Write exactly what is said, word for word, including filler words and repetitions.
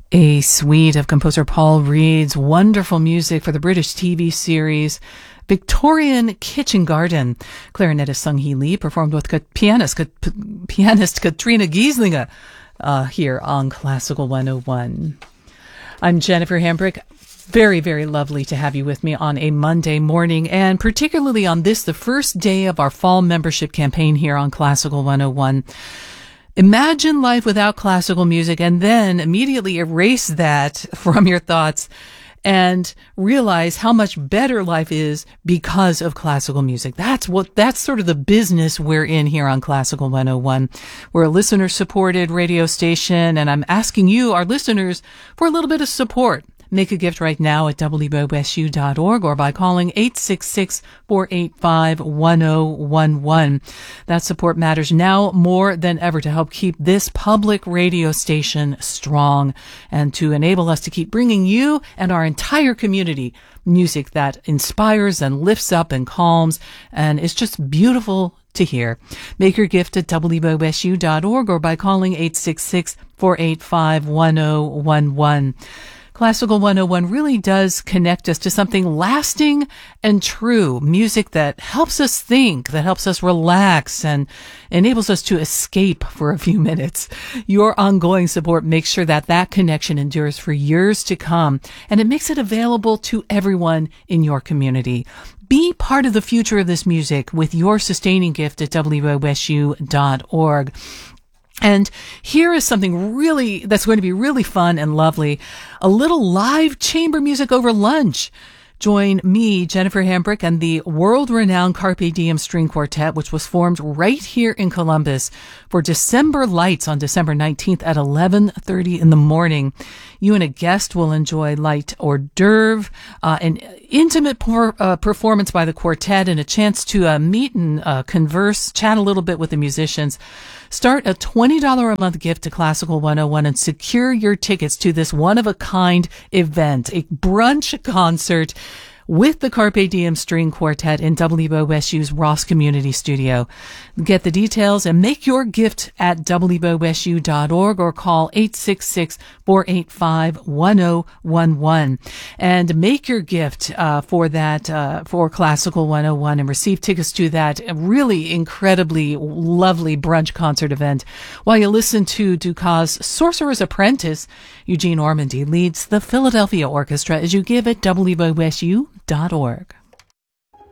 A suite of composer Paul Reed's wonderful music for the British T V series Victorian Kitchen Garden. Clarinetist Sung Hee Lee performed with pianist, pianist Katrina Gieslinger uh, here on Classical one oh one. I'm Jennifer Hambrick. Very, very lovely to have you with me on a Monday morning, and particularly on this, the first day of our fall membership campaign here on Classical one oh one. Imagine life without classical music and then immediately erase that from your thoughts and realize how much better life is because of classical music. That's what, that's sort of the business we're in here on Classical one oh one. We're a listener supported radio station, and I'm asking you, our listeners, for a little bit of support. Make a gift right now at w b o s u dot org or by calling eight six six, four eight five, one oh one one. That support matters now more than ever to help keep this public radio station strong and to enable us to keep bringing you and our entire community music that inspires and lifts up and calms and is just beautiful to hear. Make your gift at w b o s u dot org or by calling eight six six, four eight five, one oh one one. Classical one oh one really does connect us to something lasting and true, music that helps us think, that helps us relax, and enables us to escape for a few minutes. Your ongoing support makes sure that that connection endures for years to come, and it makes it available to everyone in your community. Be part of the future of this music with your sustaining gift at w b o s u dot org. And here is something really, that's going to be really fun and lovely. A little live chamber music over lunch. Join me, Jennifer Hambrick, and the world-renowned Carpe Diem String Quartet, which was formed right here in Columbus, for December Lights on December nineteenth at eleven thirty in the morning. You and a guest will enjoy light hors d'oeuvre, uh, an intimate por- uh, performance by the quartet, and a chance to uh, meet and uh, converse, chat a little bit with the musicians. Start a twenty dollars a month gift to Classical one oh one and secure your tickets to this one-of-a-kind event, a brunch concert with the Carpe Diem String Quartet in W B O S U's Ross Community Studio. Get the details and make your gift at w b o s u dot org or call eight six six, four eight five, one oh one one. And make your gift uh, for that, uh, for Classical one oh one, and receive tickets to that really incredibly lovely brunch concert event while you listen to Dukas' Sorcerer's Apprentice. Eugene Ormandy leads the Philadelphia Orchestra as you give at w b o s u dot org.